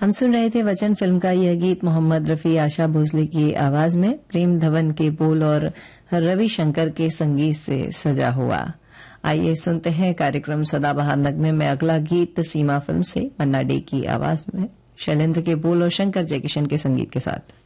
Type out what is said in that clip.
हम सुन रहे थे वचन फिल्म का यह गीत मोहम्मद रफी आशा भोसले की आवाज में, प्रेम धवन के बोल और रविशंकर के संगीत से सजा हुआ। आइए सुनते हैं कार्यक्रम सदाबहार नगमे में अगला गीत सीमा फिल्म से, मन्ना डे की आवाज में, शैलेंद्र के बोल और शंकर जयकिशन के संगीत के साथ।